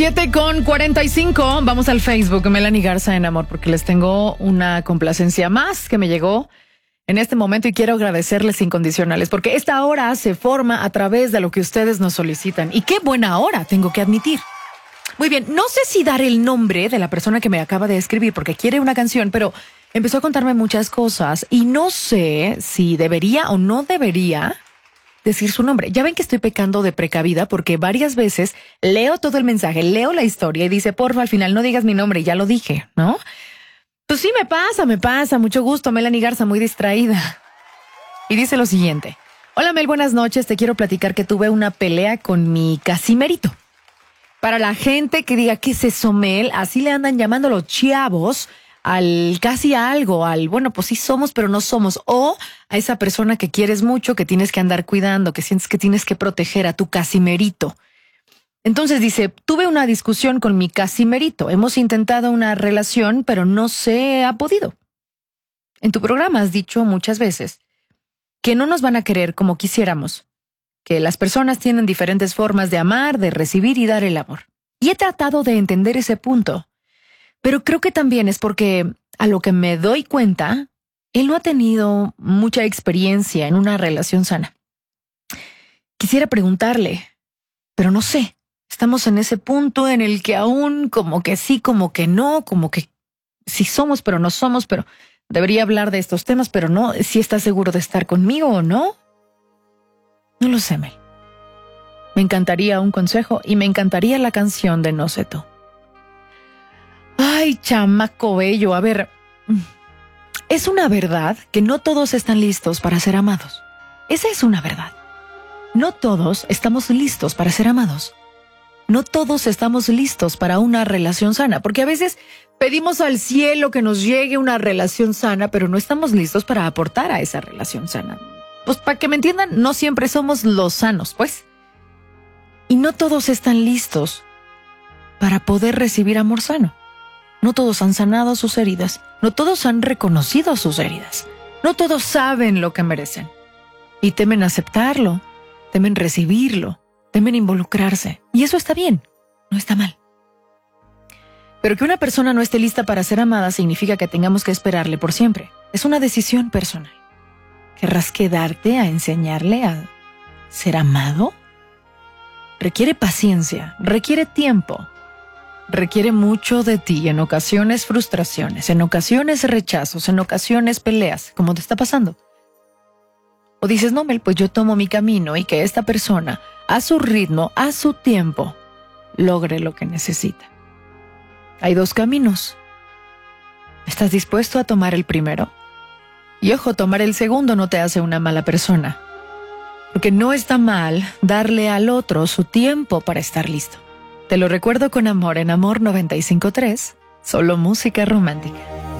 7:45, vamos al Facebook, Melanie Garza en Amor, porque les tengo una complacencia más que me llegó en este momento y quiero agradecerles incondicionales, porque esta hora se forma a través de lo que ustedes nos solicitan. Y qué buena hora, tengo que admitir. Muy bien, no sé si dar el nombre de la persona que me acaba de escribir, porque quiere una canción, pero empezó a contarme muchas cosas y no sé si debería o no debería decir su nombre. Ya ven que estoy pecando de precavida porque varias veces leo todo el mensaje, leo la historia y dice, porfa, al final no digas mi nombre, y ya lo dije, ¿no? Pues sí, me pasa, mucho gusto, Melanie Garza, muy distraída. Y dice lo siguiente: hola Mel, buenas noches, te quiero platicar que tuve una pelea con mi casimerito. Para la gente que diga, ¿qué es eso, Mel? Así le andan llamando los chavos al casi algo, al bueno, pues sí somos, pero no somos, o a esa persona que quieres mucho, que tienes que andar cuidando, que sientes que tienes que proteger a tu casimerito. Entonces dice, tuve una discusión con mi casimerito, hemos intentado una relación, pero no se ha podido. En tu programa has dicho muchas veces que no nos van a querer como quisiéramos, que las personas tienen diferentes formas de amar, de recibir y dar el amor. Y he tratado de entender ese punto. Pero creo que también es porque, a lo que me doy cuenta, él no ha tenido mucha experiencia en una relación sana. Quisiera preguntarle, pero no sé. Estamos en ese punto en el que aún como que sí, como que no, como que sí somos, pero no somos, pero debería hablar de estos temas, pero no, si está seguro de estar conmigo o no. No lo sé, Mel. Me encantaría un consejo y me encantaría la canción de No sé tú. Ay, chamaco bello, a ver, es una verdad que no todos están listos para ser amados. Esa es una verdad. No todos estamos listos para ser amados. No todos estamos listos para una relación sana, porque a veces pedimos al cielo que nos llegue una relación sana, pero no estamos listos para aportar a esa relación sana. Pues para que me entiendan, no siempre somos los sanos, pues. Y no todos están listos para poder recibir amor sano. No todos han sanado sus heridas. No todos han reconocido sus heridas. No todos saben lo que merecen. Y temen aceptarlo, temen recibirlo, temen involucrarse. Y eso está bien, no está mal. Pero que una persona no esté lista para ser amada significa que tengamos que esperarle por siempre. Es una decisión personal. ¿Querrás quedarte a enseñarle a ser amado? Requiere paciencia, requiere tiempo. Requiere mucho de ti, en ocasiones frustraciones, en ocasiones rechazos, en ocasiones peleas, como te está pasando. O dices, no, Mel, pues yo tomo mi camino y que esta persona, a su ritmo, a su tiempo, logre lo que necesita. Hay dos caminos. ¿Estás dispuesto a tomar el primero? Y ojo, tomar el segundo no te hace una mala persona, porque no está mal darle al otro su tiempo para estar listo. Te lo recuerdo con amor en Amor 95.3, solo música romántica.